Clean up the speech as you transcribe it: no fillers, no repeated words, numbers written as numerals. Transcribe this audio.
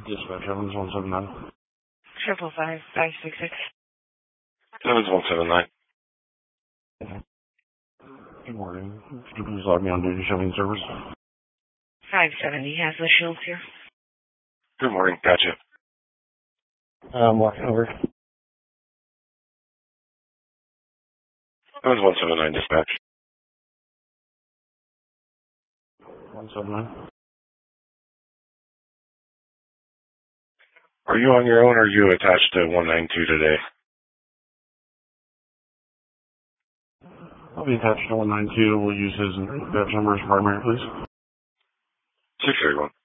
Dispatch, Evans 179. 555-566. Evans 179. Good morning. Could you please log me on duty shoving service? 570 has the shields here. Good morning. Gotcha. I'm walking over. Evans 179 dispatch. 179. Are you on your own or are you attached to 192 today? I'll be attached to 192. We'll use his badge number as primary, please. 631.